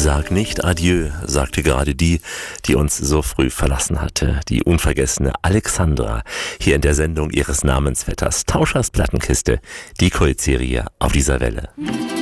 Sag nicht Adieu, sagte gerade die, die uns so früh verlassen hatte. Die unvergessene Alexandra, hier in der Sendung ihres Namensvetters Tauschers Plattenkiste, die Kultserie auf dieser Welle.